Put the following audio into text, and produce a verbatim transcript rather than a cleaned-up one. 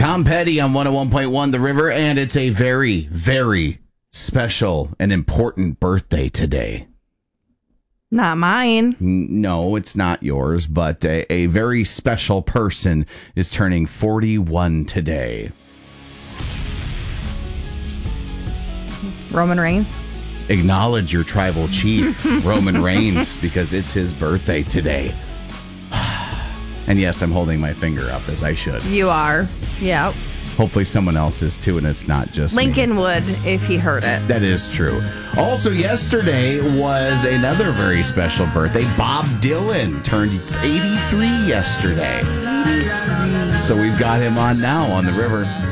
Tom Petty on one oh one point one The River, and it's a very, very special and important birthday today. Not mine. No, it's not yours, but a, a very special person is turning forty-one today. Roman Reigns. Acknowledge your tribal chief, Roman Reigns, because it's his birthday today. And yes, I'm holding my finger up as I should. You are. Yeah. Hopefully someone else is too, and it's not just Lincoln me. would if he heard it. That is true. Also, yesterday was another very special birthday. Bob Dylan turned eighty-three yesterday. eighty-three. So we've got him on now on The River.